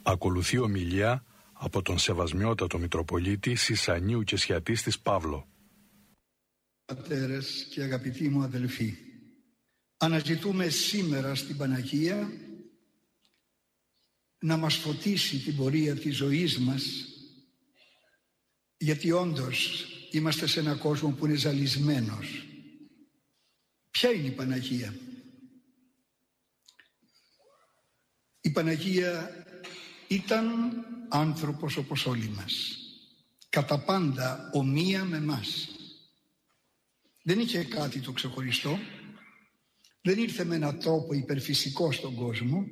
Ακολουθεί ομιλία από τον Σεβασμιότατο Μητροπολίτη Σισανίου και Σιατίστης Παύλο. Πατέρες και αγαπητοί μου αδελφοί, αναζητούμε σήμερα στην Παναγία να μας φωτίσει την πορεία της ζωής μας, γιατί όντως είμαστε σε έναν κόσμο που είναι ζαλισμένος. Ποια είναι η Παναγία? Η Παναγία ήταν άνθρωπος όπως όλοι μας, κατά πάντα ομοία με μας. Δεν είχε κάτι το ξεχωριστό, δεν ήρθε με έναν τρόπο υπερφυσικό στον κόσμο,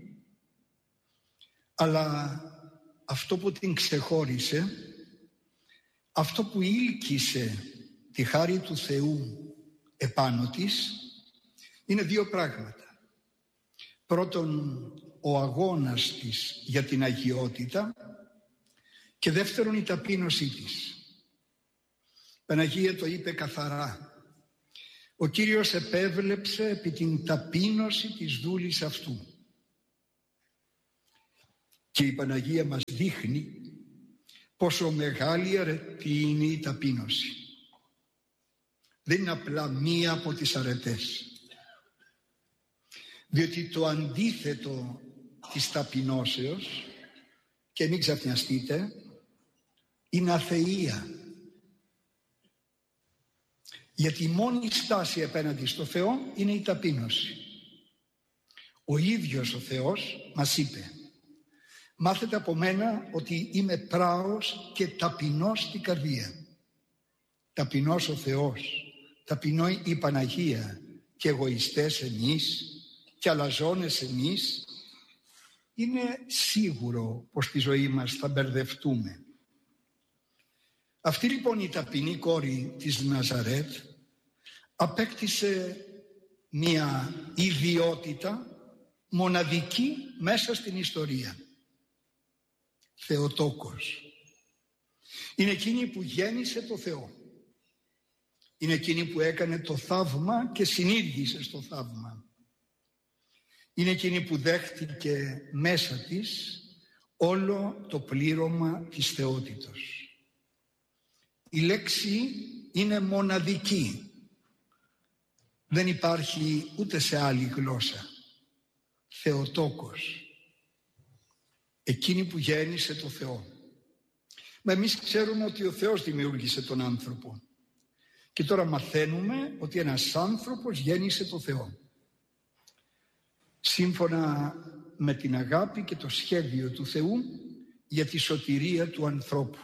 αλλά αυτό που την ξεχώρισε, αυτό που ήλκησε τη χάρη του Θεού επάνω της, είναι δύο πράγματα. Πρώτον, ο αγώνας της για την αγιότητα, και δεύτερον η ταπείνωσή της. Η Παναγία το είπε καθαρά. Ο Κύριος επέβλεψε επί την ταπείνωση της δούλης αυτού. Και η Παναγία μας δείχνει πόσο μεγάλη αρετή είναι η ταπείνωση. Δεν είναι απλά μία από τις αρετές. Διότι το αντίθετο της ταπεινώσεως, και μην ξαφνιαστείτε, είναι αθεία. Γιατί η μόνη στάση απέναντι στο Θεό είναι η ταπείνωση. Ο ίδιος ο Θεός μας είπε: μάθετε από μένα ότι είμαι πράος και ταπεινός στην καρδία. Ταπεινός ο Θεός, ταπεινό η Παναγία, και εγωιστές εμείς και αλαζόνες εμείς. Είναι σίγουρο πως στη ζωή μας θα μπερδευτούμε. Αυτή λοιπόν η ταπεινή κόρη της Ναζαρέτ απέκτησε μια ιδιότητα μοναδική μέσα στην ιστορία. Θεοτόκος. Είναι εκείνη που γέννησε το Θεό. Είναι εκείνη που έκανε το θαύμα και συνήργησε στο θαύμα. Είναι εκείνη που δέχτηκε μέσα της όλο το πλήρωμα της θεότητος. Η λέξη είναι μοναδική. Δεν υπάρχει ούτε σε άλλη γλώσσα. Θεοτόκος. Εκείνη που γέννησε το Θεό. Μα εμείς ξέρουμε ότι ο Θεός δημιούργησε τον άνθρωπο. Και τώρα μαθαίνουμε ότι ένας άνθρωπος γέννησε το Θεό. Σύμφωνα με την αγάπη και το σχέδιο του Θεού για τη σωτηρία του ανθρώπου.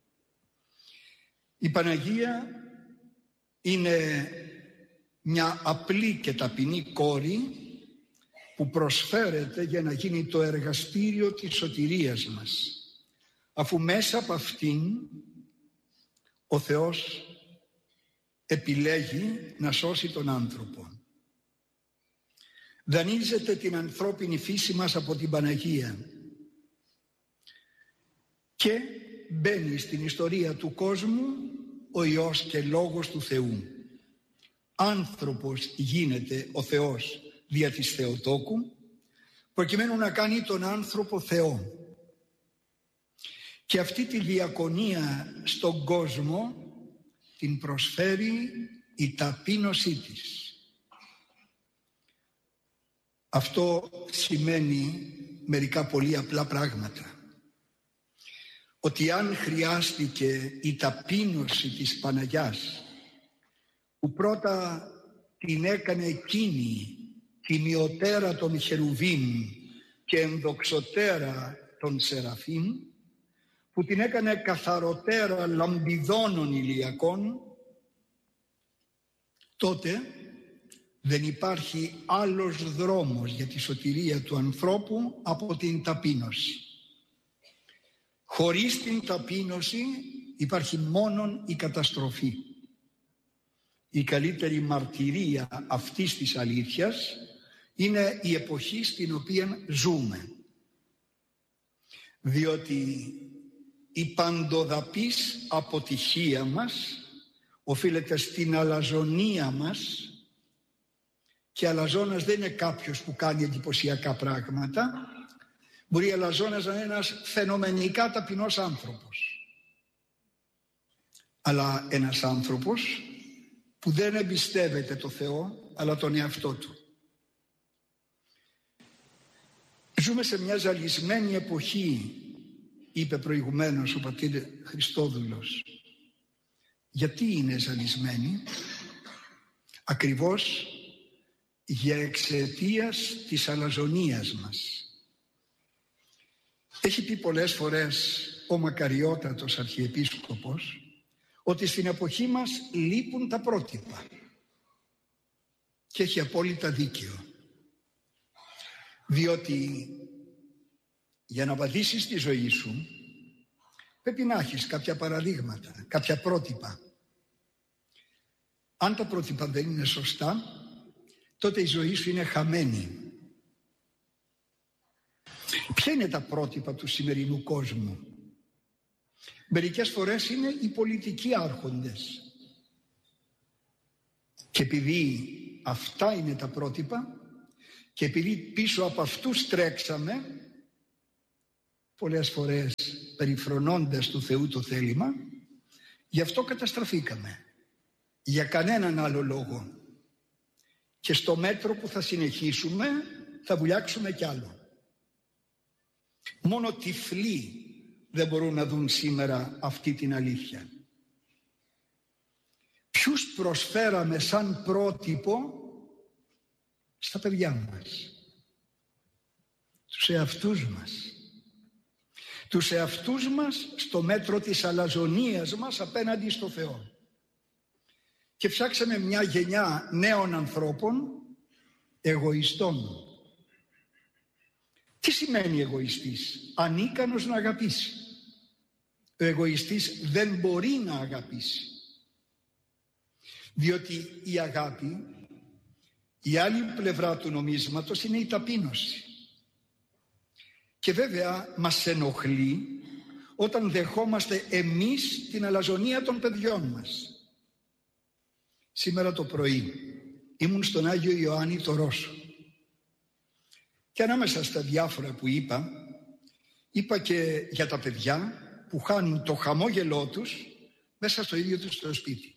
Η Παναγία είναι μια απλή και ταπεινή κόρη που προσφέρεται για να γίνει το εργαστήριο της σωτηρίας μας, αφού μέσα από αυτήν ο Θεός επιλέγει να σώσει τον άνθρωπο. Δανείζεται την ανθρώπινη φύση μας από την Παναγία και μπαίνει στην ιστορία του κόσμου ο Υιός και Λόγος του Θεού. Άνθρωπος γίνεται ο Θεός δια της Θεοτόκου, προκειμένου να κάνει τον άνθρωπο Θεό. Και αυτή τη διακονία στον κόσμο την προσφέρει η ταπείνωσή της. Αυτό σημαίνει μερικά πολύ απλά πράγματα. Ότι αν χρειάστηκε η ταπείνωση της Παναγιάς, που πρώτα την έκανε εκείνη τιμιωτέρα των Χερουβίμ και ενδοξωτέρα των Σεραφείμ, που την έκανε καθαροτέρα λαμπιδώνων ηλιακών, τότε δεν υπάρχει άλλος δρόμος για τη σωτηρία του ανθρώπου από την ταπείνωση. Χωρίς την ταπείνωση υπάρχει μόνον η καταστροφή. Η καλύτερη μαρτυρία αυτής της αλήθειας είναι η εποχή στην οποία ζούμε. Διότι η παντοδαπής αποτυχία μας οφείλεται στην αλαζονία μας, και αλαζόνας δεν είναι κάποιος που κάνει εντυπωσιακά πράγματα. Μπορεί η αλαζόνας να είναι ένας φαινομενικά ταπεινός άνθρωπος. Αλλά ένας άνθρωπος που δεν εμπιστεύεται το Θεό, αλλά τον εαυτό του. Ζούμε σε μια ζαλισμένη εποχή, είπε προηγουμένως ο πατήρ Χριστόδουλος. Γιατί είναι ζαλισμένη? Ακριβώς για εξαιτίας της αλαζονίας μας. Έχει πει πολλές φορές ο μακαριότατος Αρχιεπίσκοπος ότι στην εποχή μας λείπουν τα πρότυπα. Και έχει απόλυτα δίκαιο. Διότι για να βαδίσεις τη ζωή σου πρέπει να έχεις κάποια παραδείγματα, κάποια πρότυπα. Αν τα πρότυπα δεν είναι σωστά, τότε η ζωή σου είναι χαμένη. Ποια είναι τα πρότυπα του σημερινού κόσμου? Μερικές φορές είναι οι πολιτικοί άρχοντες. Και επειδή αυτά είναι τα πρότυπα και επειδή πίσω από αυτούς τρέξαμε, πολλές φορές περιφρονώντας του Θεού το θέλημα, γι' αυτό καταστραφήκαμε. Για κανέναν άλλο λόγο. Και στο μέτρο που θα συνεχίσουμε θα βουλιάξουμε κι άλλο. Μόνο τυφλοί δεν μπορούν να δουν σήμερα αυτή την αλήθεια. Ποιους προσφέραμε σαν πρότυπο στα παιδιά μας? Τους εαυτούς μας. Τους εαυτούς μας στο μέτρο της αλαζονίας μας απέναντι στο Θεό. Και φτιάξαμε μια γενιά νέων ανθρώπων εγωιστών. Τι σημαίνει εγωιστής? Ανίκανος να αγαπήσει. Ο εγωιστής δεν μπορεί να αγαπήσει. Διότι η αγάπη, η άλλη πλευρά του νομίσματος, είναι η ταπείνωση. Και βέβαια μας ενοχλεί όταν δεχόμαστε εμείς την αλαζονία των παιδιών μας. Σήμερα το πρωί ήμουν στον Άγιο Ιωάννη το Ρώσο και ανάμεσα στα διάφορα που είπα και για τα παιδιά που χάνουν το χαμόγελό τους μέσα στο ίδιο τους το σπίτι.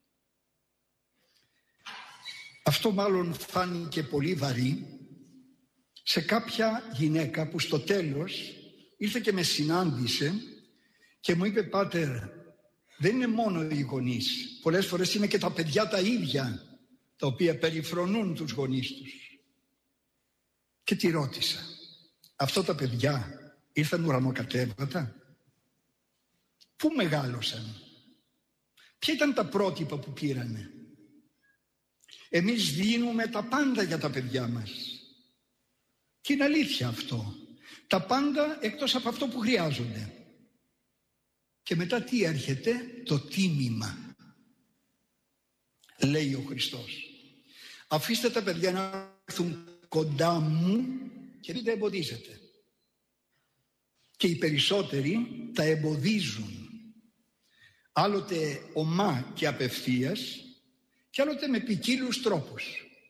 Αυτό μάλλον φάνηκε πολύ βαρύ σε κάποια γυναίκα που στο τέλος ήρθε και με συνάντησε και μου είπε: «Πάτερ, δεν είναι μόνο οι γονείς, πολλές φορές είναι και τα παιδιά τα ίδια τα οποία περιφρονούν τους γονείς τους». Και τη ρώτησα: «Αυτά τα παιδιά ήρθαν ουρανοκατέβατα? Πού μεγάλωσαν? Ποια ήταν τα πρότυπα που πήρανε?» Εμείς δίνουμε τα πάντα για τα παιδιά μας. Και είναι αλήθεια αυτό. Τα πάντα εκτός από αυτό που χρειάζονται. Και μετά τι έρχεται? Το τίμημα. Λέει ο Χριστός: «Αφήστε τα παιδιά να έρθουν κοντά μου και μην τα εμποδίζετε». Και οι περισσότεροι τα εμποδίζουν. Άλλοτε ομά και απευθείας και άλλοτε με ποικίλους τρόπους.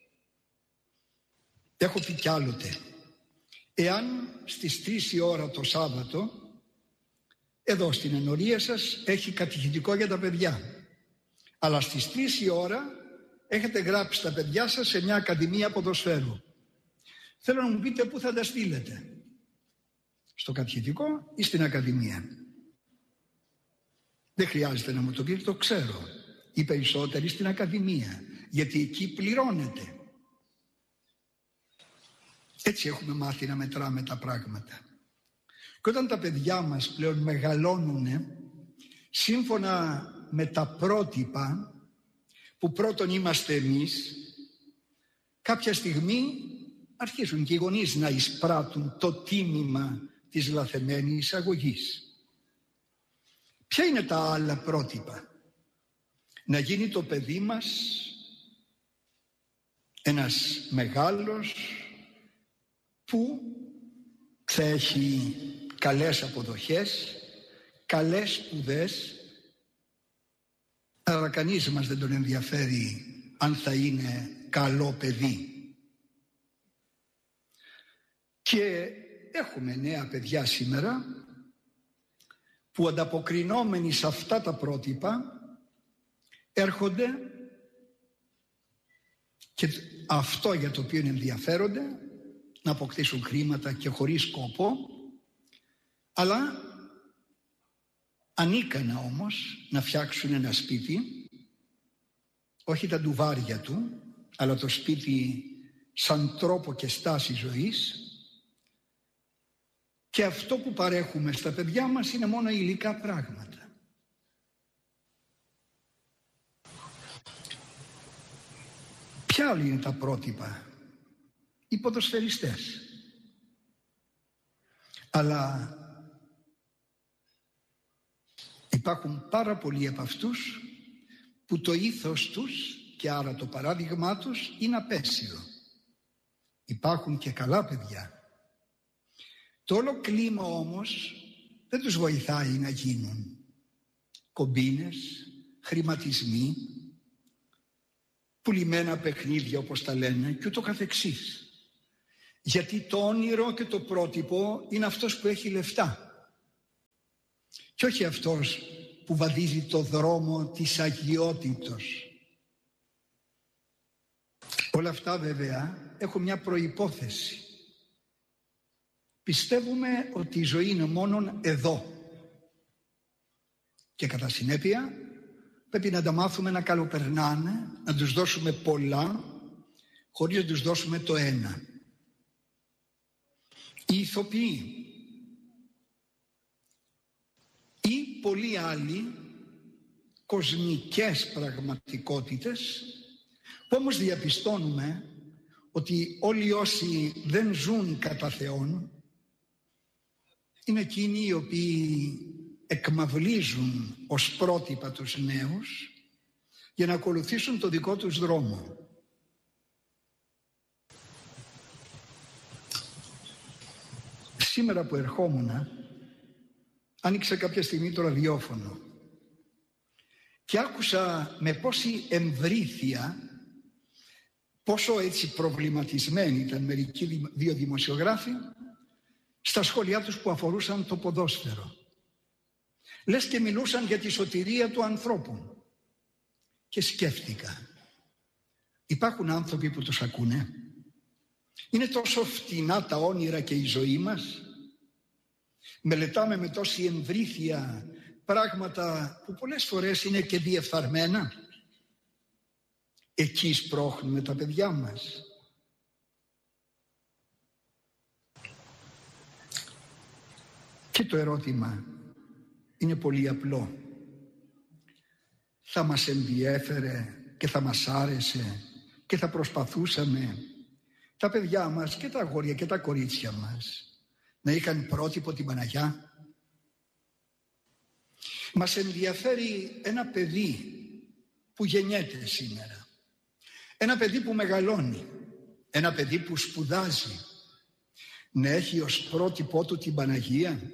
Έχω πει κι άλλοτε: εάν στις 3 η ώρα το Σάββατο εδώ στην ενορία σας έχει κατηχητικό για τα παιδιά, αλλά στις 3 η ώρα έχετε γράψει τα παιδιά σας σε μια ακαδημία ποδοσφαίρου, θέλω να μου πείτε πού θα τα στείλετε, στο κατηχητικό ή στην ακαδημία? Δεν χρειάζεται να μου το πείτε, το ξέρω. Οι περισσότεροι στην ακαδημία, γιατί εκεί πληρώνεται. Έτσι έχουμε μάθει να μετράμε τα πράγματα. Και όταν τα παιδιά μας πλέον μεγαλώνουν σύμφωνα με τα πρότυπα που πρώτον είμαστε εμείς, κάποια στιγμή αρχίζουν και οι γονείς να εισπράττουν το τίμημα της λαθεμένης αγωγής. Ποια είναι τα άλλα πρότυπα? Να γίνει το παιδί μας ένας μεγάλος που θα έχει καλές αποδοχές, καλές σπουδές, αλλά κανείς μας δεν τον ενδιαφέρει αν θα είναι καλό παιδί. Και έχουμε νέα παιδιά σήμερα που ανταποκρινόμενοι σε αυτά τα πρότυπα έρχονται και αυτό για το οποίο ενδιαφέρονται, να αποκτήσουν χρήματα και χωρίς σκόπο, αλλά ανίκανα όμως να φτιάξουν ένα σπίτι, όχι τα ντουβάρια του, αλλά το σπίτι σαν τρόπο και στάση ζωής. Και αυτό που παρέχουμε στα παιδιά μας είναι μόνο υλικά πράγματα. Ποια άλλοι είναι τα πρότυπα? Οι ποδοσφαιριστές. Αλλά υπάρχουν πάρα πολλοί από αυτούς που το ήθος τους και άρα το παράδειγμά τους είναι απέσιο. Υπάρχουν και καλά παιδιά. Το όλο κλίμα όμως δεν τους βοηθάει να γίνουν. Κομπίνες, χρηματισμοί, πουλημένα παιχνίδια όπως τα λένε και ούτω καθεξής. Γιατί το όνειρο και το πρότυπο είναι αυτός που έχει λεφτά και όχι αυτός που βαδίζει το δρόμο της αγιότητος. Όλα αυτά βέβαια έχουν μια προϋπόθεση. Πιστεύουμε ότι η ζωή είναι μόνον εδώ και κατά συνέπεια πρέπει να τα μάθουμε να καλοπερνάνε, να τους δώσουμε πολλά χωρίς να τους δώσουμε το ένα. Οι ηθοποιοί ή πολλοί άλλοι κοσμικές πραγματικότητες που όμως διαπιστώνουμε ότι όλοι όσοι δεν ζουν κατά Θεόν είναι εκείνοι οι οποίοι εκμαυλίζουν ως πρότυπα τους νέους για να ακολουθήσουν το δικό τους δρόμο. Σήμερα που ερχόμουν, άνοιξα κάποια στιγμή το ραδιόφωνο και άκουσα με πόση εμβρήθεια, πόσο έτσι προβληματισμένοι ήταν μερικοί δύο δημοσιογράφοι στα σχόλιά τους που αφορούσαν το ποδόσφαιρο. Λες και μιλούσαν για τη σωτηρία του ανθρώπου. Και σκέφτηκα, υπάρχουν άνθρωποι που τους ακούνε? Είναι τόσο φτηνά τα όνειρα και η ζωή μας? Μελετάμε με τόση εμβρήθεια πράγματα που πολλές φορές είναι και διεφθαρμένα? Εκεί σπρώχνουμε τα παιδιά μας. Και το ερώτημα είναι πολύ απλό. Θα μας ενδιέφερε και θα μας άρεσε και θα προσπαθούσαμε τα παιδιά μας και τα αγόρια και τα κορίτσια μας να είχαν πρότυπο την Παναγιά? Μας ενδιαφέρει ένα παιδί που γεννιέται σήμερα, ένα παιδί που μεγαλώνει, ένα παιδί που σπουδάζει, να έχει ως πρότυπό του την Παναγία?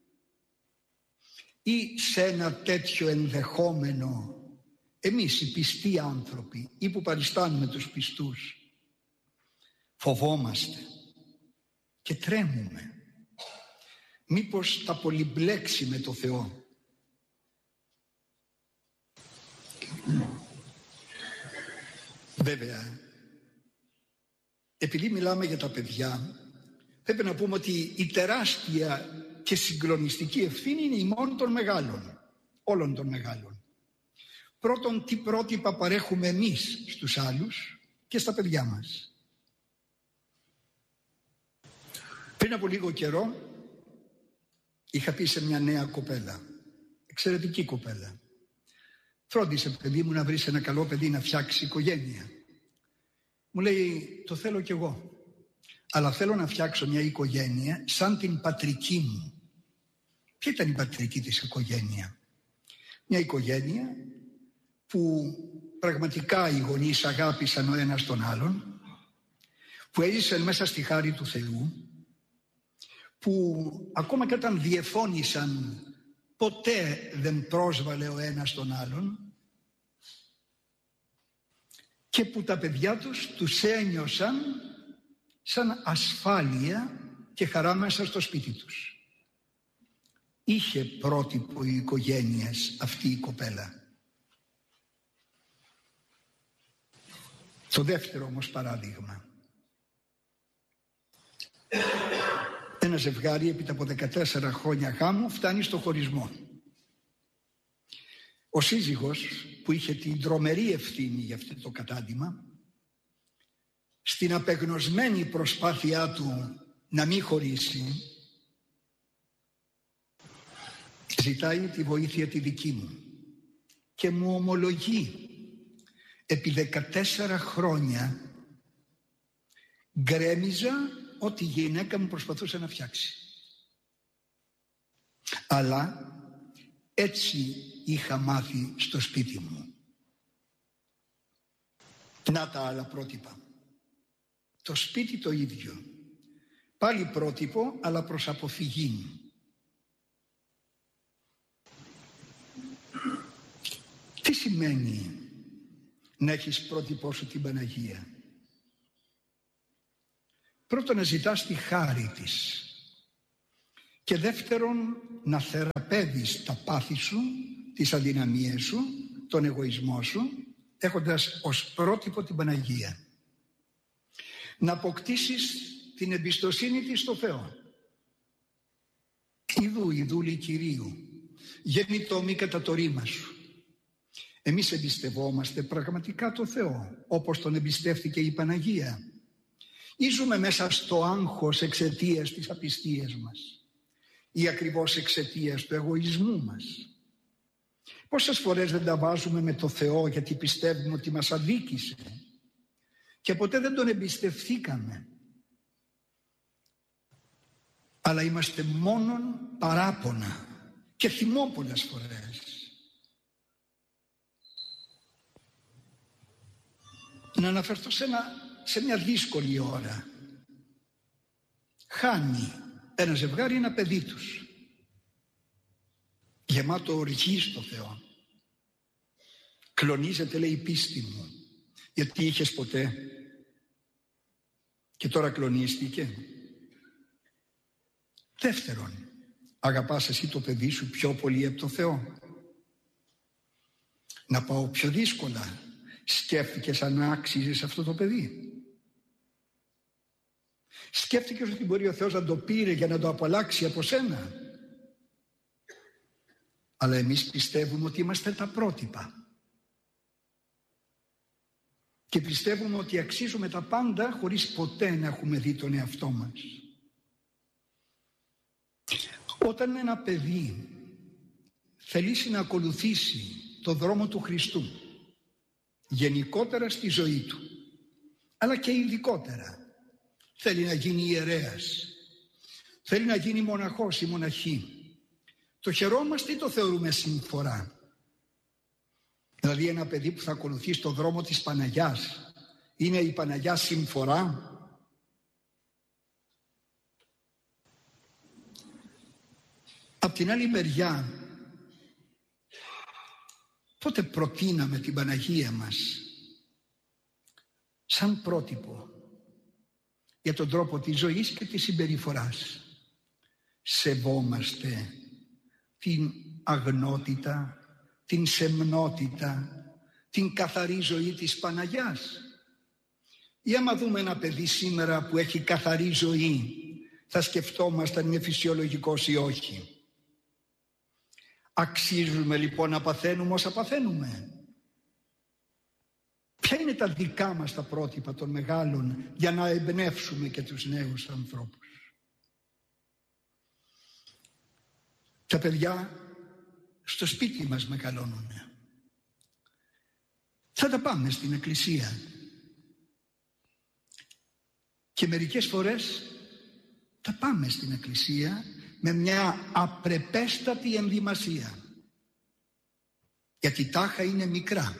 Ή σε ένα τέτοιο ενδεχόμενο εμείς οι πιστοί άνθρωποι ή που παριστάνουμε τους πιστούς φοβόμαστε και τρέμουμε? Μήπως τα πολυμπλέξει με το Θεό? Βέβαια, επειδή μιλάμε για τα παιδιά, πρέπει να πούμε ότι η τεράστια και συγκλονιστική ευθύνη είναι ημών των μεγάλων, όλων των μεγάλων. Πρώτον, τι πρότυπα παρέχουμε εμείς στους άλλους και στα παιδιά μας. Πριν από λίγο καιρό είχα πει σε μια νέα κοπέλα, εξαιρετική κοπέλα, φρόντισε παιδί μου να βρεις ένα καλό παιδί να φτιάξει οικογένεια. Μου λέει, το θέλω κι εγώ, αλλά θέλω να φτιάξω μια οικογένεια σαν την πατρική μου. Ποια ήταν η πατρική της οικογένεια? Μια οικογένεια που πραγματικά οι γονείς αγάπησαν ο ένας τον άλλον, που έζησαν μέσα στη χάρη του Θεού, που ακόμα και όταν διεφώνησαν ποτέ δεν πρόσβαλε ο ένας τον άλλον και που τα παιδιά τους ένιωσαν σαν ασφάλεια και χαρά μέσα στο σπίτι τους. Είχε πρότυπο οι οικογένειες αυτή η κοπέλα. Το δεύτερο όμως παράδειγμα. Ένα ζευγάρι έπειτα από 14 χρόνια γάμου φτάνει στο χωρισμό. Ο σύζυγος που είχε την τρομερή ευθύνη για αυτό το κατάντημα, στην απεγνωσμένη προσπάθειά του να μην χωρίσει, ζητάει τη βοήθεια τη δική μου και μου ομολογεί: επί 14 χρόνια γκρέμιζα ό,τι η γυναίκα μου προσπαθούσε να φτιάξει, αλλά έτσι είχα μάθει στο σπίτι μου. Να τα άλλα πρότυπα. Το σπίτι το ίδιο. Πάλι πρότυπο, αλλά προς αποφυγή. Τι σημαίνει να έχεις πρότυπό σου την Παναγία? Πρώτον, να ζητάς τη χάρη της. Και δεύτερον, να θεραπεύεις τα πάθη σου, τις αδυναμίες σου, τον εγωισμό σου, έχοντας ως πρότυπο την Παναγία. Να αποκτήσεις την εμπιστοσύνη της στο Θεό. Ιδού η δούλη Κυρίου, γέννητο μη κατά το ρήμα σου. Εμείς εμπιστευόμαστε πραγματικά το Θεό, όπως τον εμπιστεύτηκε η Παναγία. Ή ζούμε μέσα στο άγχος εξαιτίας της απιστίας μας, ή ακριβώς εξαιτίας του εγωισμού μας? Πόσες φορές δεν τα βάζουμε με το Θεό γιατί πιστεύουμε ότι μας αδίκησε και ποτέ δεν τον εμπιστευθήκαμε, αλλά είμαστε μόνον παράπονα και θυμό πολλές φορές. Να αναφερθώ σε μια δύσκολη ώρα. Χάνει ένα ζευγάρι ένα παιδί τους, γεμάτο οργή στο Θεό. Κλονίζεται, λέει, η πίστη μου. Γιατί είχες ποτέ και τώρα κλονίστηκε? Δεύτερον, αγαπάς εσύ το παιδί σου πιο πολύ από το Θεό? Να πάω πιο δύσκολα. Σκέφτηκες αν άξιζες αυτό το παιδί? Σκέφτηκες ότι μπορεί ο Θεός να το πήρε για να το απαλλάξει από σένα? Αλλά εμείς πιστεύουμε ότι είμαστε τα πρότυπα και πιστεύουμε ότι αξίζουμε τα πάντα χωρίς ποτέ να έχουμε δει τον εαυτό μας. Όταν ένα παιδί θελήσει να ακολουθήσει το δρόμο του Χριστού, γενικότερα στη ζωή του, αλλά και ειδικότερα, θέλει να γίνει ιερέας, θέλει να γίνει μοναχός ή μοναχή, το χαιρόμαστε ή το θεωρούμε συμφορά? Δηλαδή ένα παιδί που θα ακολουθεί στο δρόμο της Παναγιάς, είναι η Παναγιά συμφορά? Απ' την άλλη μεριά, πότε προτείναμε την Παναγία μας σαν πρότυπο για τον τρόπο της ζωής και της συμπεριφοράς? Σεβόμαστε την αγνότητα, την σεμνότητα, την καθαρή ζωή της Παναγιάς? Ή άμα δούμε ένα παιδί σήμερα που έχει καθαρή ζωή, θα σκεφτόμαστε αν είναι φυσιολογικός ή όχι? Αξίζουμε λοιπόν να παθαίνουμε όσα παθαίνουμε? Ποια είναι τα δικά μας τα πρότυπα των μεγάλων για να εμπνεύσουμε και τους νέους ανθρώπους? Τα παιδιά στο σπίτι μας μεγαλώνουν. Θα τα πάμε στην εκκλησία και μερικές φορές τα πάμε στην εκκλησία με μια απρεπέστατη ενδυμασία, γιατί τάχα είναι μικρά.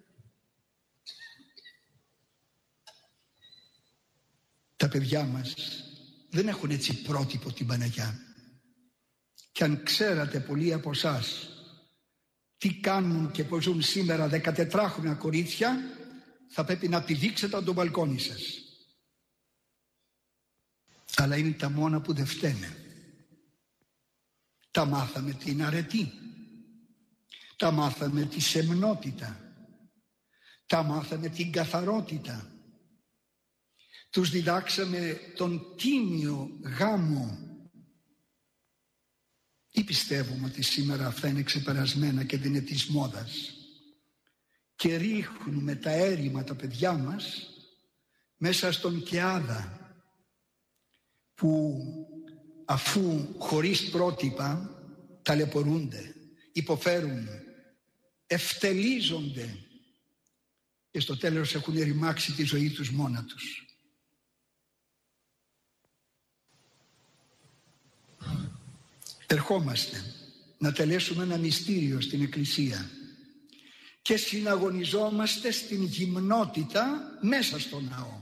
Τα παιδιά μας δεν έχουν έτσι πρότυπο την Παναγιά. Και αν ξέρατε πολλοί από εσάς τι κάνουν και πώς ζουν σήμερα 14χρονα κορίτσια, θα πρέπει να πηδήξετε από το μπαλκόνι σας. αλλά είναι τα μόνα που δεν φταίνε. Τα μάθαμε την αρετή, τα μάθαμε τη σεμνότητα, τα μάθαμε την καθαρότητα, τους διδάξαμε τον τίμιο γάμο. Ή πιστεύουμε ότι σήμερα αυτά είναι ξεπερασμένα και δεν είναι της μόδας και ρίχνουμε τα έρημα τα παιδιά μας μέσα στον κεάδα, που αφού χωρίς πρότυπα ταλαιπωρούνται, υποφέρουν, ευτελίζονται και στο τέλος έχουν ρημάξει τη ζωή τους μόνα τους. Ερχόμαστε να τελέσουμε ένα μυστήριο στην Εκκλησία και συναγωνιζόμαστε στην γυμνότητα μέσα στο ναό.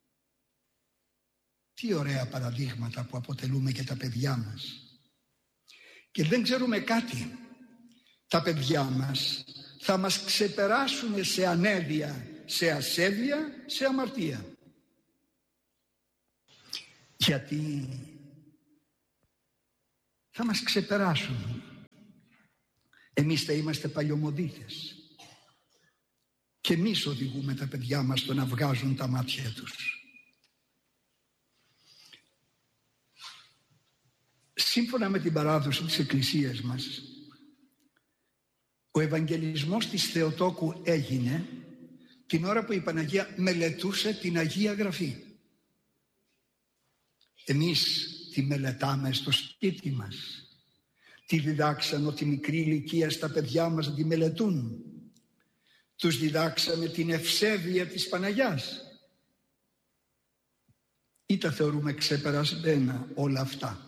Τι ωραία παραδείγματα που αποτελούμε και τα παιδιά μας. Και δεν ξέρουμε κάτι. Τα παιδιά μας θα μας ξεπεράσουν σε ανέδεια, σε ασέβεια, σε αμαρτία. Γιατί θα μας ξεπεράσουν. Εμείς θα είμαστε παλιωμοδίτες. Και εμείς οδηγούμε τα παιδιά μας στο να βγάζουν τα μάτια τους. Σύμφωνα με την παράδοση της Εκκλησίας μας, ο Ευαγγελισμός της Θεοτόκου έγινε την ώρα που η Παναγία μελετούσε την Αγία Γραφή. Εμείς τη μελετάμε στο σπίτι μας. Τη διδάξαμε ότι μικρή ηλικία στα παιδιά μας να τη μελετούν. Τους διδάξαμε την ευσέβεια της Παναγιάς. Ή τα θεωρούμε ξεπερασμένα όλα αυτά.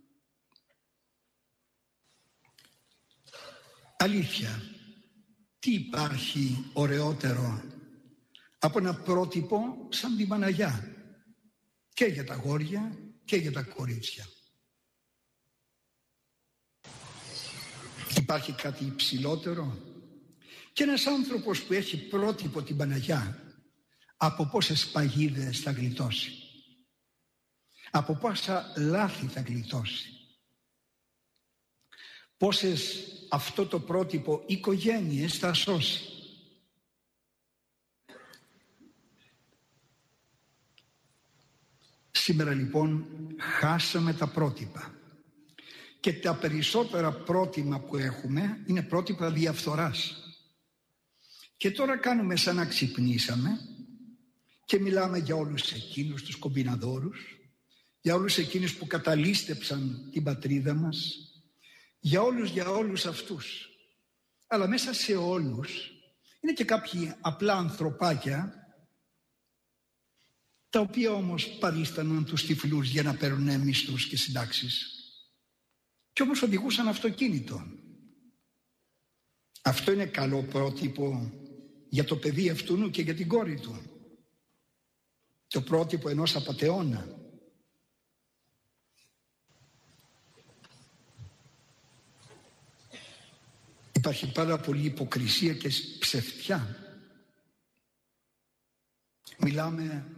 Αλήθεια, τι υπάρχει ωραιότερο από ένα πρότυπο σαν την Παναγιά, και για τα αγόρια και για τα κορίτσια? Υπάρχει κάτι υψηλότερο? Και ένας άνθρωπος που έχει πρότυπο την Παναγιά, από πόσες παγίδες θα γλιτώσει, από πόσα λάθη θα γλιτώσει, πόσες αυτό το πρότυπο οικογένειες θα σώσει. Σήμερα λοιπόν χάσαμε τα πρότυπα και τα περισσότερα πρότυπα που έχουμε είναι πρότυπα διαφθοράς. Και τώρα κάνουμε σαν να ξυπνήσαμε και μιλάμε για όλους εκείνους τους κομπιναδόρους, για όλους εκείνους που καταλήστεψαν την πατρίδα μας, για όλους αυτούς. Αλλά μέσα σε όλους είναι και κάποιοι απλά ανθρωπάκια, τα οποία όμως παρίσταναν τους τυφλούς για να παίρνουν μισθούς και συντάξεις. Και όμως οδηγούσαν αυτοκίνητο. Αυτό είναι καλό πρότυπο για το παιδί αυτού και για την κόρη του. Το πρότυπο ενός απατεώνα. Υπάρχει πάρα πολύ υποκρισία και ψευτιά. Μιλάμε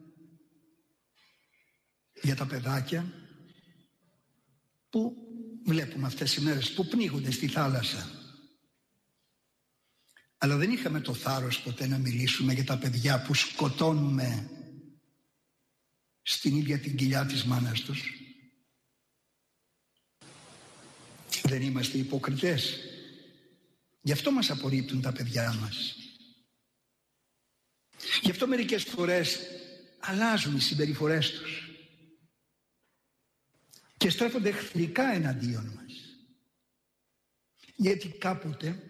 για τα παιδάκια που βλέπουμε αυτές οι μέρες που πνίγονται στη θάλασσα. Αλλά δεν είχαμε το θάρρος ποτέ να μιλήσουμε για τα παιδιά που σκοτώνουμε στην ίδια την κοιλιά της μάνας τους. Δεν είμαστε υποκριτές? Γι' αυτό μας απορρίπτουν τα παιδιά μας. Γι' αυτό μερικές φορές αλλάζουν οι συμπεριφορές τους και στρέφονται εχθρικά εναντίον μας. Γιατί κάποτε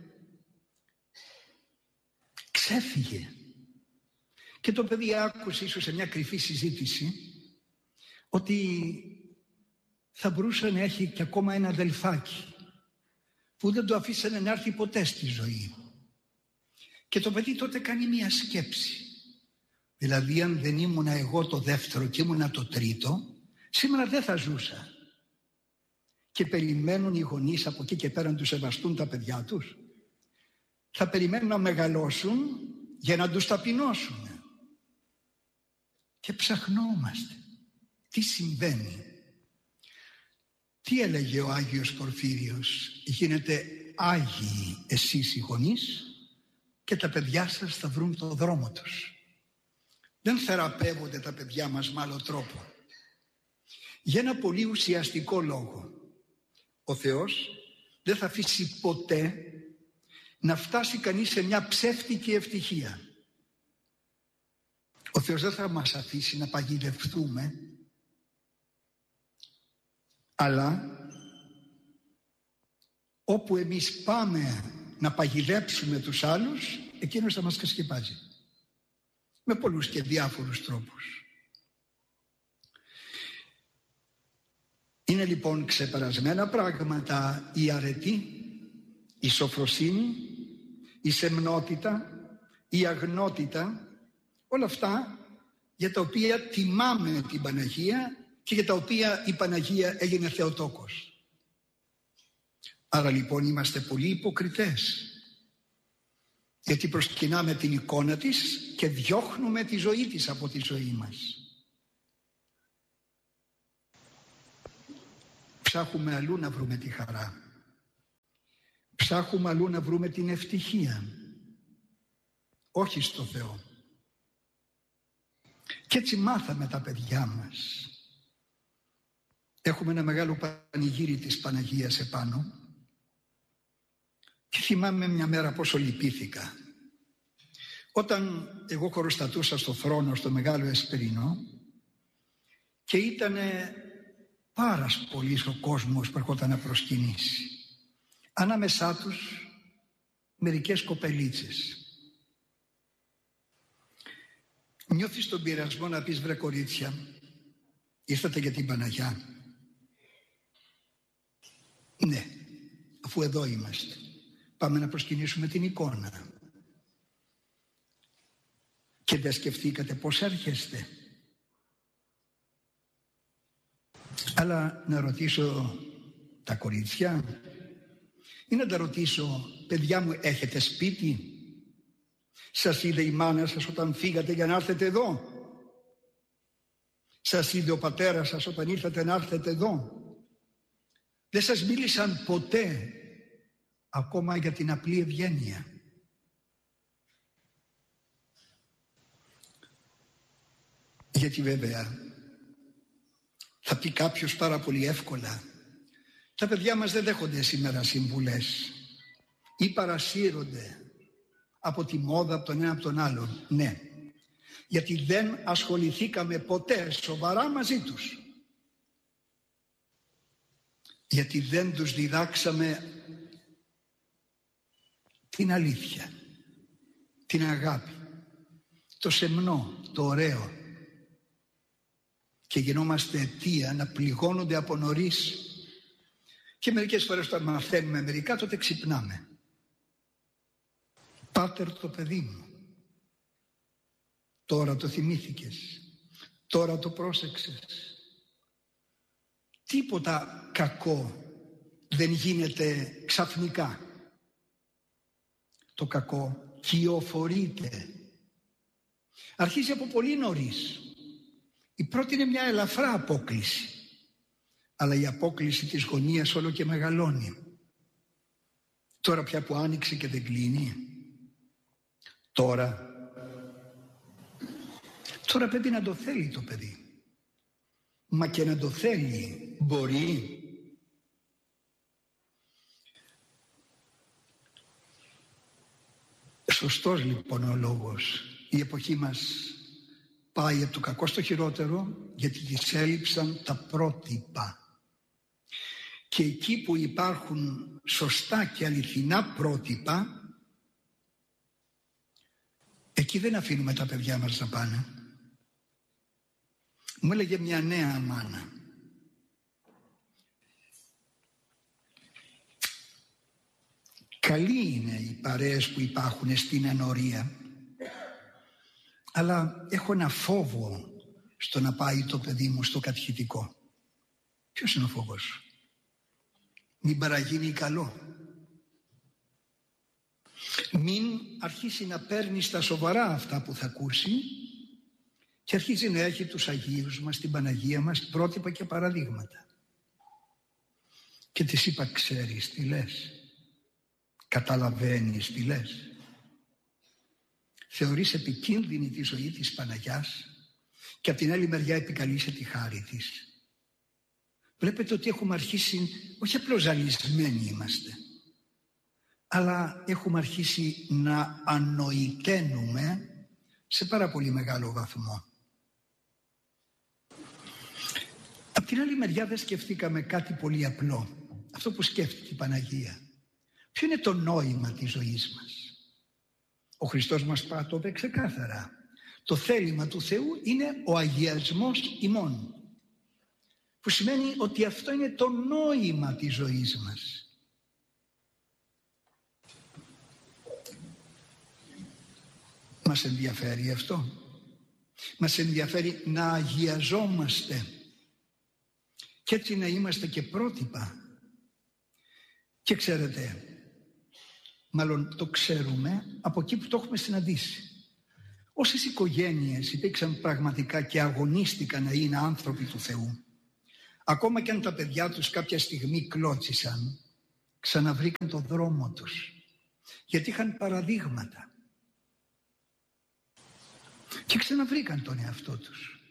ξέφυγε και το παιδί άκουσε ίσως σε μια κρυφή συζήτηση ότι θα μπορούσε να έχει και ακόμα ένα αδελφάκι που δεν το αφήσανε να έρθει ποτέ στη ζωή. Και το παιδί τότε κάνει μια σκέψη. Δηλαδή, αν δεν ήμουνα εγώ το δεύτερο και ήμουνα το τρίτο, σήμερα δεν θα ζούσα. Και περιμένουν οι γονείς από εκεί και πέρα να τους σεβαστούν τα παιδιά τους. Θα περιμένουν να μεγαλώσουν για να τους ταπεινώσουν. Και ψαχνόμαστε. Τι συμβαίνει? Τι έλεγε ο Άγιος Πορφύριος? Γίνετε Άγιοι εσείς οι γονείς και τα παιδιά σας θα βρουν το δρόμο τους. Δεν θεραπεύονται τα παιδιά μας με άλλο τρόπο. Για ένα πολύ ουσιαστικό λόγο. Ο Θεός δεν θα αφήσει ποτέ να φτάσει κανείς σε μια ψεύτικη ευτυχία. Ο Θεός δεν θα μας αφήσει να παγιδευτούμε, αλλά όπου εμείς πάμε να παγιδέψουμε τους άλλους, εκείνος θα μας ξεσκεπάζει με πολλούς και διάφορους τρόπους. Είναι λοιπόν ξεπερασμένα πράγματα η αρετή, η σοφροσύνη, η σεμνότητα, η αγνότητα, όλα αυτά για τα οποία τιμάμε την Παναγία και για τα οποία η Παναγία έγινε Θεοτόκος. Άρα λοιπόν είμαστε πολύ υποκριτές, γιατί προσκυνάμε την εικόνα της και διώχνουμε τη ζωή της από τη ζωή μας. Ψάχνουμε αλλού να βρούμε τη χαρά. Ψάχνουμε αλλού να βρούμε την ευτυχία. Όχι στο Θεό. Και έτσι μάθαμε τα παιδιά μας. Έχουμε ένα μεγάλο πανηγύρι της Παναγίας επάνω. Και θυμάμαι μια μέρα πόσο λυπήθηκα. Όταν εγώ χωροστατούσα στο θρόνο, στο Μεγάλο Εσπερινό, και ήτανε πάρα πολύς ο κόσμος που έρχονταν να προσκυνήσει. Ανάμεσά τους μερικές κοπελίτσες. Νιώθεις τον πειρασμό να πεις, βρε κορίτσια, ήρθατε για την Παναγιά? Ναι, αφού εδώ είμαστε. Πάμε να προσκυνήσουμε την εικόνα. Και δεν σκεφτήκατε πώς έρχεστε? Αλλά να ρωτήσω τα κορίτσια ή να τα ρωτήσω, παιδιά μου, έχετε σπίτι? Σας είδε η μάνα σας όταν φύγατε για να έρθετε εδώ? Σας είδε ο πατέρας σας όταν ήρθατε να έρθετε εδώ? Δεν σας μίλησαν ποτέ ακόμα για την απλή ευγένεια? Γιατί βέβαια θα πει κάποιος πάρα πολύ εύκολα, τα παιδιά μας δεν δέχονται σήμερα συμβουλές ή παρασύρονται από τη μόδα, από τον ένα από τον άλλον. Ναι, γιατί δεν ασχοληθήκαμε ποτέ σοβαρά μαζί τους. Γιατί δεν τους διδάξαμε την αλήθεια, την αγάπη, το σεμνό, το ωραίο. Και γινόμαστε αιτία να πληγώνονται από νωρίς. Και μερικές φορές όταν μαθαίνουμε μερικά, τότε ξυπνάμε. Πάτερ, το παιδί μου, τώρα το θυμήθηκες, τώρα το πρόσεξες. Τίποτα κακό δεν γίνεται ξαφνικά. Το κακό κυοφορείται. Αρχίζει από πολύ νωρίς. Η πρώτη είναι μια ελαφρά απόκλιση, αλλά η απόκλιση της γωνίας όλο και μεγαλώνει. Τώρα πια που άνοιξε και δεν κλείνει, τώρα πρέπει να το θέλει το παιδί. Μα και να το θέλει μπορεί? Σωστός λοιπόν ο λόγος. Η εποχή μας πάει από το κακό στο χειρότερο, γιατί της έλειψαν τα πρότυπα. Και εκεί που υπάρχουν σωστά και αληθινά πρότυπα, εκεί δεν αφήνουμε τα παιδιά μας να πάνε. Μου έλεγε μια νέα μάνα, καλή είναι οι παρέες που υπάρχουν στην ενορία, αλλά έχω ένα φόβο στο να πάει το παιδί μου στο κατηχητικό. Ποιος είναι ο φόβος σου? Μην παραγίνει καλό. Μην αρχίσει να παίρνει στα σοβαρά αυτά που θα ακούσει Και αρχίζει να έχει τους Αγίους μας, την Παναγία μας, πρότυπα και παραδείγματα. Και της είπα, ξέρεις τι λες? Καταλαβαίνεις τι λες? Θεωρείς επικίνδυνη τη ζωή της Παναγιάς και από την άλλη μεριά επικαλείσαι τη χάρη της. Βλέπετε ότι έχουμε αρχίσει, όχι απλώς ζαλισμένοι είμαστε, αλλά έχουμε αρχίσει να ανοηταίνουμε σε πάρα πολύ μεγάλο βαθμό. Απ' την άλλη μεριά δεν σκεφτήκαμε κάτι πολύ απλό, αυτό που σκέφτηκε η Παναγία. Ποιο είναι το νόημα της ζωής μας? Ο Χριστός μας το είπε ξεκάθαρα. Το θέλημα του Θεού είναι ο αγιασμός ημών, που σημαίνει ότι αυτό είναι το νόημα της ζωής μας. Μας ενδιαφέρει αυτό? Μας ενδιαφέρει να αγιαζόμαστε και έτσι να είμαστε και πρότυπα? Και ξέρετε, μάλλον το ξέρουμε από εκεί που το έχουμε συναντήσει. Όσες οικογένειες υπήρξαν πραγματικά και αγωνίστηκαν να είναι άνθρωποι του Θεού, ακόμα και αν τα παιδιά τους κάποια στιγμή κλώτσισαν, ξαναβρήκαν το δρόμο τους, γιατί είχαν παραδείγματα και ξαναβρήκαν τον εαυτό τους.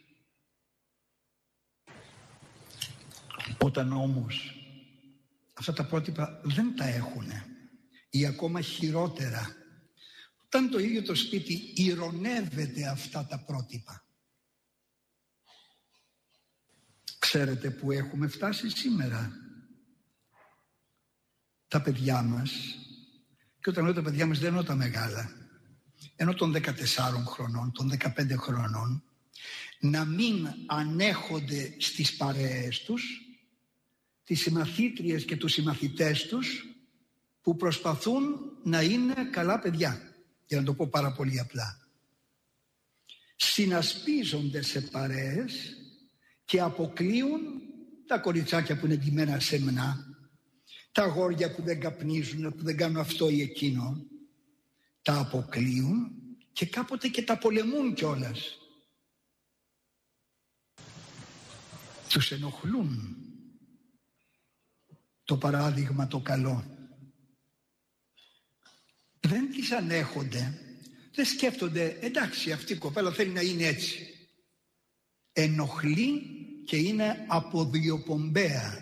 Όταν όμως αυτά τα πρότυπα δεν τα έχουνε ή ακόμα χειρότερα, όταν το ίδιο το σπίτι ηρωνεύεται αυτά τα πρότυπα, ξέρετε που έχουμε φτάσει σήμερα? Τα παιδιά μας, και όταν λέω τα παιδιά μας δεν εννοώ τα μεγάλα, ενώ των 14 χρονών, των 15 χρονών, να μην ανέχονται στις παρέες τους τις συμμαθήτριες και τους συμμαθητές τους που προσπαθούν να είναι καλά παιδιά, για να το πω πάρα πολύ απλά. Συνασπίζονται σε παρέες και αποκλείουν τα κοριτσάκια που είναι ντυμένα σεμνά, τα αγόρια που δεν καπνίζουν, που δεν κάνουν αυτό ή εκείνο, τα αποκλείουν και κάποτε και τα πολεμούν κιόλας. Τους ενοχλούν το παράδειγμα το καλό. Δεν τις ανέχονται, δεν σκέφτονται, εντάξει αυτή η κοπέλα θέλει να είναι έτσι. Ενοχλεί και είναι αποδιοπομπαία.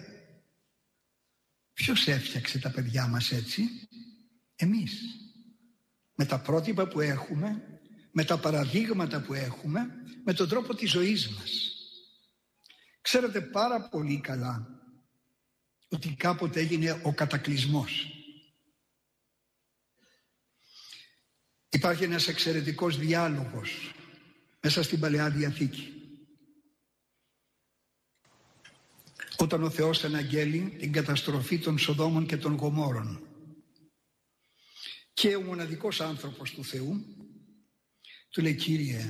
Ποιος έφτιαξε τα παιδιά μας έτσι? Εμείς. Με τα πρότυπα που έχουμε, με τα παραδείγματα που έχουμε, με τον τρόπο της ζωής μας. Ξέρετε πάρα πολύ καλά ότι κάποτε έγινε ο κατακλυσμός. Υπάρχει ένας εξαιρετικός διάλογος μέσα στην Παλαιά Διαθήκη. Όταν ο Θεός αναγγέλει την καταστροφή των Σοδόμων και των Γομόρων, και ο μοναδικός άνθρωπος του Θεού του λέει, Κύριε,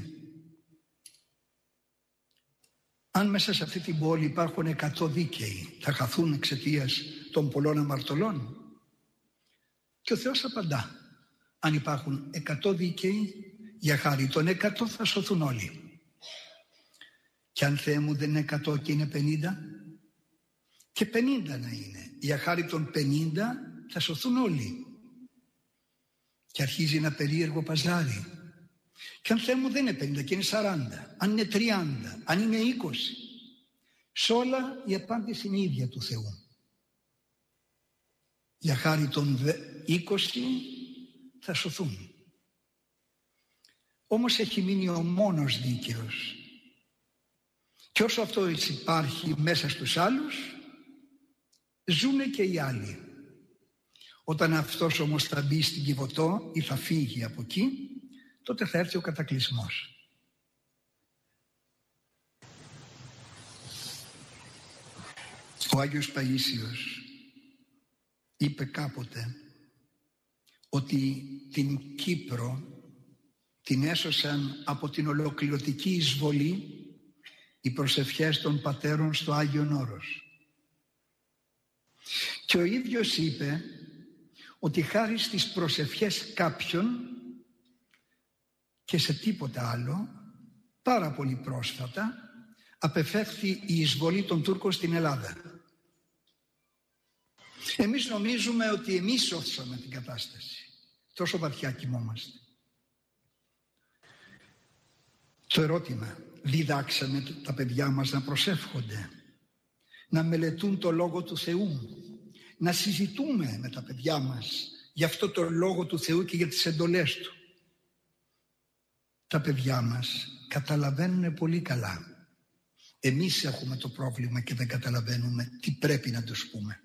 αν μέσα σε αυτή την πόλη υπάρχουν 100 δίκαιοι, θα χαθούν εξαιτίας των πολλών αμαρτωλών? Και ο Θεός απαντά, αν υπάρχουν 100 δίκαιοι, για χάρη των 100 θα σωθούν όλοι. Και αν Θεέ μου δεν είναι 100 και είναι 50, και 50 να είναι, για χάρη των 50 θα σωθούν όλοι. Και αρχίζει ένα περίεργο παζάρι. Και αν Θεέ μου δεν είναι 50 και είναι 40, αν είναι 30, αν είναι 20, σ' όλα η απάντηση είναι η ίδια του Θεού. Για χάρη των 20 θα σωθούν. Όμως έχει μείνει ο μόνος δίκαιος. Και όσο αυτό υπάρχει μέσα στους άλλους, ζουνε και οι άλλοι. Όταν αυτός όμως θα μπει στην Κιβωτό ή θα φύγει από εκεί, τότε θα έρθει ο κατακλυσμός. Ο Άγιος Παΐσιος είπε κάποτε ότι την Κύπρο την έσωσαν από την ολοκληρωτική εισβολή οι προσευχές των πατέρων στο Άγιον Όρος. Και ο ίδιος είπε ότι χάρη στις προσευχές κάποιων και σε τίποτα άλλο πάρα πολύ πρόσφατα απεφεύθη η εισβολή των Τούρκων στην Ελλάδα. Εμείς νομίζουμε ότι εμείς σώθησαμε την κατάσταση. Τόσο βαθιά κοιμόμαστε. Το ερώτημα, διδάξαμε τα παιδιά μας να προσεύχονται, να μελετούν το Λόγο του Θεού, να συζητούμε με τα παιδιά μας για αυτό το Λόγο του Θεού και για τις εντολές Του. Τα παιδιά μας καταλαβαίνουν πολύ καλά. Εμείς έχουμε το πρόβλημα και δεν καταλαβαίνουμε τι πρέπει να τους πούμε.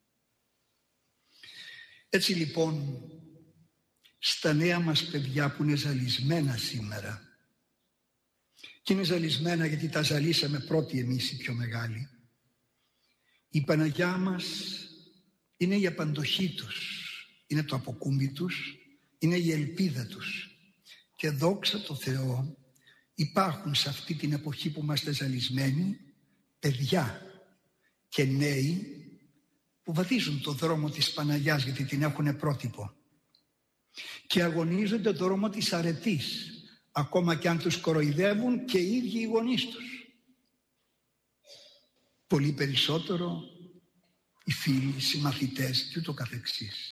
Έτσι λοιπόν, στα νέα μας παιδιά που είναι ζαλισμένα σήμερα, και είναι ζαλισμένα γιατί τα ζαλίσαμε πρώτοι εμείς οι πιο μεγάλοι, η Παναγιά μας είναι η απαντοχή τους, είναι το αποκούμπι τους, είναι η ελπίδα τους. Και δόξα τω Θεώ, υπάρχουν σε αυτή την εποχή που είμαστε ζαλισμένοι παιδιά και νέοι που βαδίζουν το δρόμο της Παναγιάς γιατί την έχουν πρότυπο και αγωνίζονται το δρόμο της αρετής, ακόμα και αν τους κοροϊδεύουν και οι ίδιοι οι γονείς τους. Πολύ περισσότερο οι φίλοι, οι συμμαθητές και ούτω καθεξής.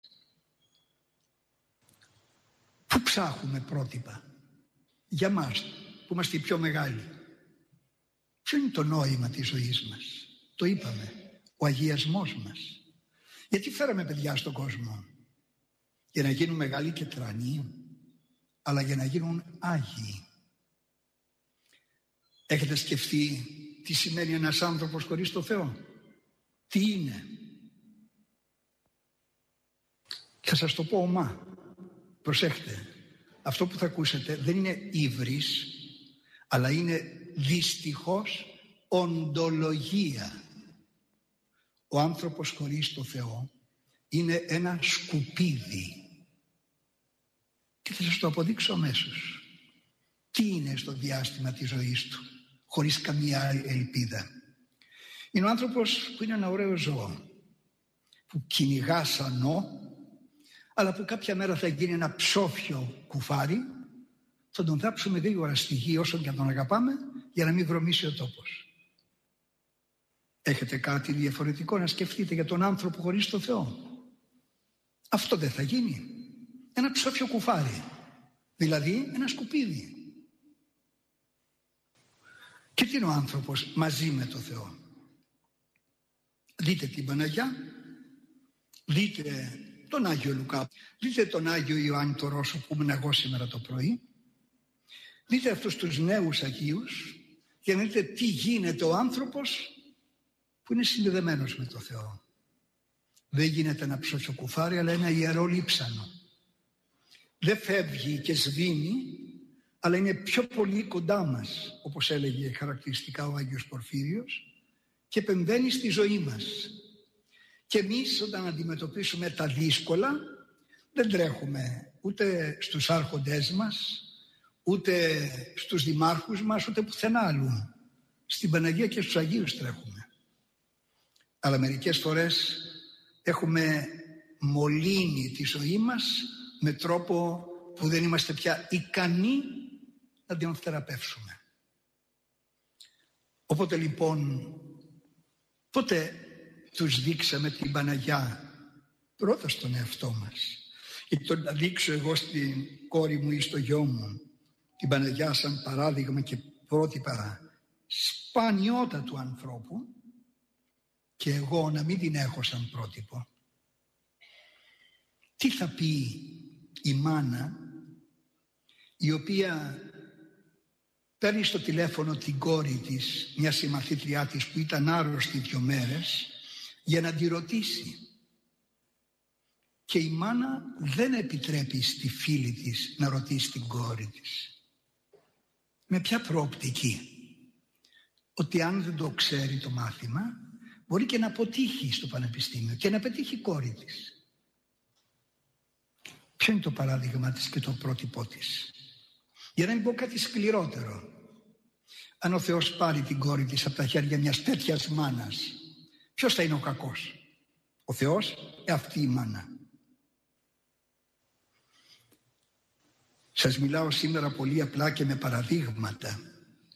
Πού ψάχνουμε πρότυπα για μας που είμαστε οι πιο μεγάλοι? Ποιο είναι το νόημα της ζωής μας? Το είπαμε, ο αγιασμός μας. Γιατί φέραμε παιδιά στον κόσμο? Για να γίνουν μεγάλοι και τρανοί, αλλά για να γίνουν άγιοι. Έχετε σκεφτεί τι σημαίνει ένας άνθρωπος χωρίς το Θεό? Τι είναι? Θα σας το πω ομά. Προσέχτε, αυτό που θα ακούσετε δεν είναι ύβρις, αλλά είναι δυστυχώς οντολογία. Ο άνθρωπος χωρίς το Θεό είναι ένα σκουπίδι. Και θα σας το αποδείξω αμέσως. Τι είναι στο διάστημα της ζωής του, χωρίς καμία ελπίδα? Είναι ο άνθρωπος που είναι ένα ωραίο ζώο, που κυνηγά σανό, αλλά που κάποια μέρα θα γίνει ένα ψόφιο κουφάρι, θα τον θάψουμε γρήγορα στη γη όσο και αν τον αγαπάμε, για να μην βρωμίσει ο τόπος. Έχετε κάτι διαφορετικό να σκεφτείτε για τον άνθρωπο χωρίς το Θεό? Αυτό δεν θα γίνει. Ένα ψόφιο κουφάρι, δηλαδή ένα σκουπίδι. Και τι είναι ο άνθρωπος μαζί με το Θεό? Δείτε την Παναγιά, δείτε τον Άγιο Λουκά, δείτε τον Άγιο Ιωάννη το Ρώσο που ήμουν εγώ σήμερα το πρωί, δείτε αυτούς τους νέους Αγίους και να δείτε τι γίνεται ο άνθρωπος που είναι συνδεδεμένος με το Θεό. Δεν γίνεται ένα ψόφιο κουφάρι, αλλά ένα ιερό λείψανο. Δεν φεύγει και σβήνει, αλλά είναι πιο πολύ κοντά μας, όπως έλεγε χαρακτηριστικά ο Άγιος Πορφύριος, και επεμβαίνει στη ζωή μας. Και εμείς όταν αντιμετωπίσουμε τα δύσκολα, δεν τρέχουμε ούτε στους άρχοντές μας, ούτε στους δημάρχους μας, ούτε πουθενά αλλού. Στην Παναγία και στους Αγίους τρέχουμε. Αλλά μερικές φορές έχουμε μολύνει τη ζωή μας με τρόπο που δεν είμαστε πια ικανοί να την θεραπεύσουμε. Οπότε λοιπόν, πότε τους δείξαμε την Παναγιά? Πρώτα στον εαυτό μας. Γιατί το να δείξω εγώ στην κόρη μου ή στο γιο μου την Παναγιά σαν παράδειγμα και πρότυπα σπανιότατου ανθρώπου, και εγώ να μην την έχω σαν πρότυπο, τι θα πει η μάνα η οποία παίρνει στο τηλέφωνο την κόρη της, μια συμμαθήτριά της που ήταν άρρωστη 2 μέρες, για να τη ρωτήσει, και η μάνα δεν επιτρέπει στη φίλη της να ρωτήσει την κόρη της? Με ποια προοπτική? Ότι αν δεν το ξέρει το μάθημα, μπορεί και να αποτύχει στο πανεπιστήμιο και να πετύχει η κόρη της. Ποιο είναι το παράδειγμα της και το πρότυπό της? Για να μην πω κάτι σκληρότερο, αν ο Θεός πάρει την κόρη της από τα χέρια μιας τέτοιας μάνας, ποιος θα είναι ο κακός? Ο Θεός, αυτή η μάνα. Σας μιλάω σήμερα πολύ απλά και με παραδείγματα,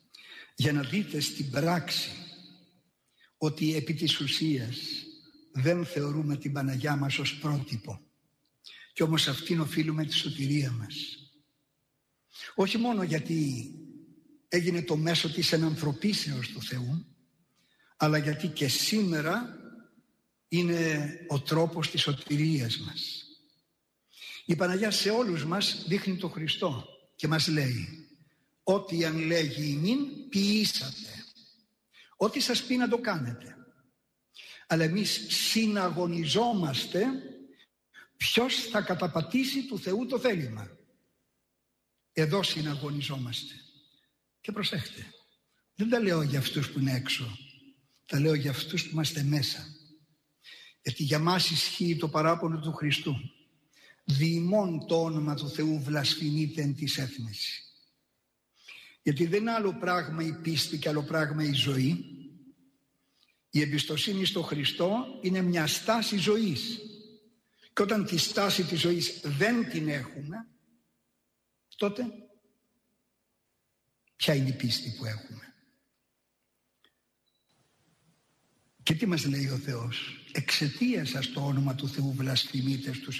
για να δείτε στην πράξη ότι επί της ουσίας δεν θεωρούμε την Παναγιά μας ως πρότυπο, κι όμως αυτήν οφείλουμε τη σωτηρία μας. Όχι μόνο γιατί έγινε το μέσο της ενανθρωπίσεως του Θεού, αλλά γιατί και σήμερα είναι ο τρόπος της σωτηρίας μας. Η Παναγιά σε όλους μας δείχνει τον Χριστό και μας λέει: ό,τι αν λέγει ημίν ποιήσατε, ό,τι σας πει να το κάνετε. Αλλά εμείς συναγωνιζόμαστε ποιος θα καταπατήσει του Θεού το θέλημα. Εδώ συναγωνιζόμαστε. Και προσέχτε, δεν τα λέω για αυτούς που είναι έξω, τα λέω για αυτούς που είμαστε μέσα. Γιατί για μας ισχύει το παράπονο του Χριστού: διημών το όνομα του Θεού βλασφημείται εν της έθνεση. Γιατί δεν είναι άλλο πράγμα η πίστη και άλλο πράγμα η ζωή. Η εμπιστοσύνη στο Χριστό είναι μια στάση ζωής. Και όταν τη στάση της ζωής δεν την έχουμε, τότε ποια είναι η πίστη που έχουμε? Και τι μας λέει ο Θεός? Εξαιτίας σας το όνομα του Θεού βλασφημείται στους